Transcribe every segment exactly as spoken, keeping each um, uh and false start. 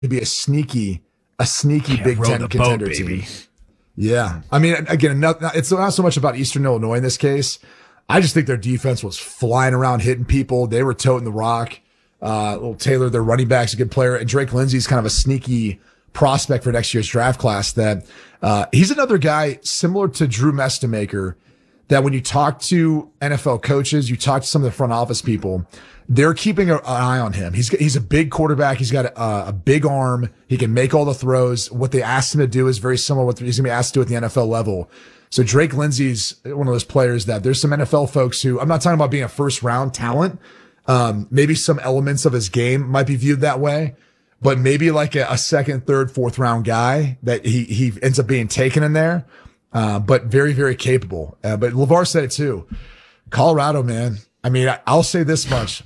to be a sneaky, a sneaky Can't Big row Ten the contender boat, baby. team. Yeah. I mean, again, not, it's not so much about Eastern Illinois in this case. I just think their defense was flying around, hitting people. They were toting the rock. Uh, little Taylor, their running back's a good player. And Drake Lindsey's kind of a sneaky prospect for next year's draft class that, uh, he's another guy similar to Drew Mestemaker that when you talk to N F L coaches, you talk to some of the front office people, they're keeping an eye on him. He's, he's a big quarterback. He's got a, a big arm. He can make all the throws. What they asked him to do is very similar to what he's going to be asked to do at the N F L level. So Drake Lindsey's one of those players that there's some N F L folks who, I'm not talking about being a first round talent. Um, maybe some elements of his game might be viewed that way, but maybe like a, a second, third, fourth round guy that he, he ends up being taken in there. Uh, but very, very capable. Uh, but LeVar said it too. Colorado, man. I mean, I, I'll say this much.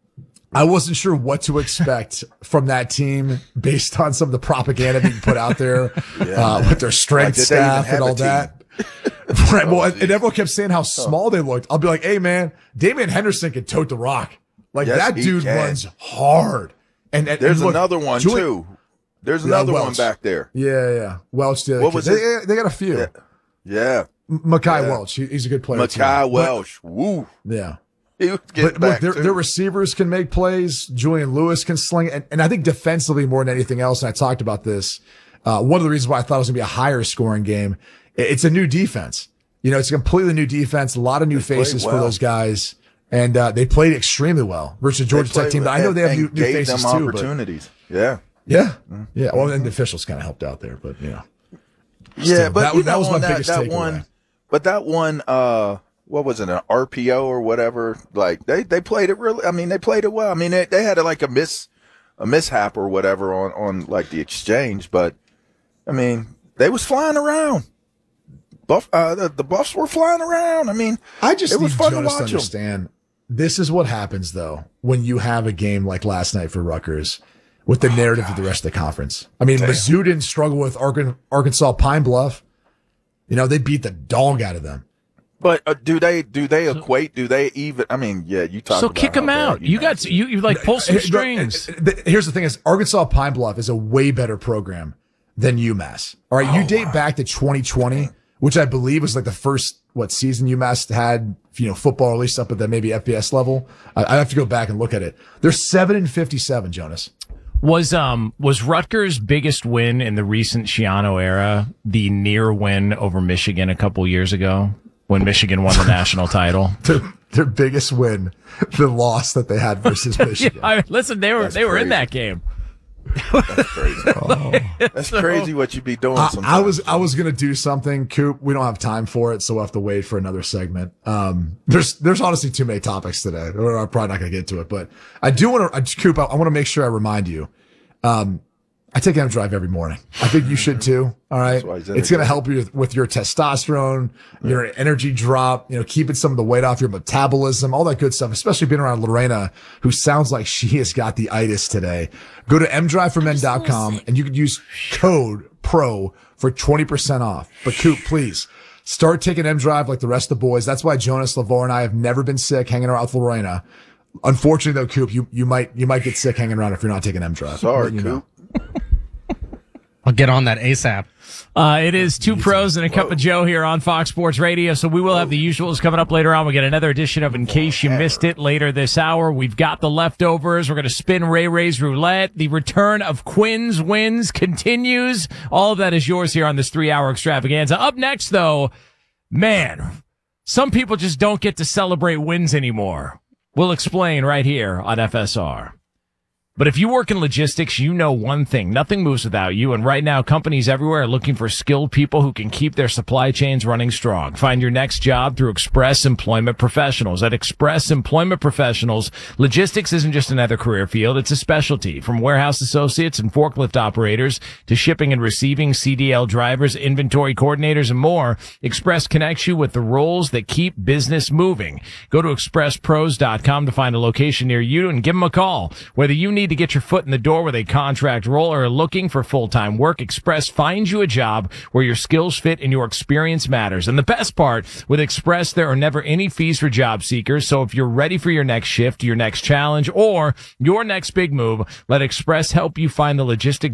I wasn't sure what to expect from that team based on some of the propaganda being put out there, yeah, uh, with their strength like, staff and all that. Right. Well, and everyone kept saying how small they looked. I'll be like, hey man, Damian Henderson can tote the rock. Like yes, that dude can. runs hard. And, and there's and look, another one Julie, too. There's yeah, another Welch. one back there. Yeah, yeah. Welch did. What was they, they, they got a few. Yeah. yeah. Makai yeah. Welch. He, he's a good player. Makai too. Welch. But, Woo. Yeah. But look, their, their receivers can make plays. Julian Lewis can sling it. And, and I think defensively more than anything else, and I talked about this, uh, one of the reasons why I thought it was going to be a higher scoring game, it's a new defense. You know, it's a completely new defense, a lot of new they faces well. for those guys. And, uh, they played extremely well versus the Georgia Tech team. I know they have new, new faces them too. Opportunities. But, yeah. Yeah. Yeah. Well, and the officials kind of helped out there, but, you know. Yeah, Still, but that, you know, that was my that, biggest that takeaway. one, but that one, uh, what was it, an R P O or whatever? Like they, they played it really. I mean, they played it well. I mean, they, they had like a miss, a mishap or whatever on, on like the exchange, but I mean, they was flying around. Buff, uh, the, the Buffs were flying around. I mean, I just it was need fun Jonas to to watch understand. them. This is what happens though when you have a game like last night for Rutgers with the narrative oh, of the rest of the conference. I mean, Damn. Mizzou didn't struggle with Arkansas Pine Bluff. You know, they beat the dog out of them. But uh, do they do they equate? Do they even? I mean, yeah, you talk. So about kick them out. You got to, you you like pull some strings. Here's the thing: is Arkansas Pine Bluff is a way better program than UMass. All right, oh, you date wow. back to twenty twenty, which I believe was like the first what season UMass had, you know, football at least up at the maybe F B S level. I, I have to go back and look at it. They're seven and fifty-seven, Jonas. Was um was Rutgers' biggest win in the recent Schiano era the near win over Michigan a couple years ago when Michigan won the national title? Their, their biggest win, the loss that they had versus Michigan. yeah, I mean, listen, they were That's they were crazy. in that game. That's crazy. Oh. That's so, crazy what you be doing. I, sometimes. I was I was gonna do something, Coop. We don't have time for it, so we'll have to wait for another segment. Um, there's there's honestly too many topics today. I'm probably not gonna get to it, but I do want to, Coop. I, I want to make sure I remind you. Um, I take M Drive every morning. I think you should too. All right, it's going to help you with, with your testosterone, your energy drop. You know, keeping some of the weight off your metabolism, all that good stuff. Especially being around Lorena, who sounds like she has got the itis today. Go to m drive for men dot com and you can use code PRO for twenty percent off. But Coop, please start taking M Drive like the rest of the boys. That's why Jonas, LeVar, and I have never been sick hanging around with Lorena. Unfortunately, though, Coop, you, you might you might get sick hanging around if you're not taking M Drive. Sorry, you Coop. know. I'll get on that ASAP. Uh, it is two pros and a cup of Joe here on Fox Sports Radio. So we will have the usuals coming up later on. We'll get another edition of In Case You Missed It later this hour. We've got the leftovers. We're going to spin Ray Ray's roulette. The return of Quinn's wins continues. All of that is yours here on this three hour extravaganza. Up next, though, man, some people just don't get to celebrate wins anymore. We'll explain right here on F S R. But if you work in logistics, you know one thing. Nothing moves without you. And right now, companies everywhere are looking for skilled people who can keep their supply chains running strong. Find your next job through Express Employment Professionals. At Express Employment Professionals, logistics isn't just another career field. It's a specialty. From warehouse associates and forklift operators to shipping and receiving, C D L drivers, inventory coordinators, and more, Express connects you with the roles that keep business moving. Go to express pros dot com to find a location near you and give them a call. Whether you need need to get your foot in the door with a contract role or are looking for full-time work, Express finds you a job where your skills fit and your experience matters. And the best part, with Express, there are never any fees for job seekers. So if you're ready for your next shift, your next challenge, or your next big move, let Express help you find the logistic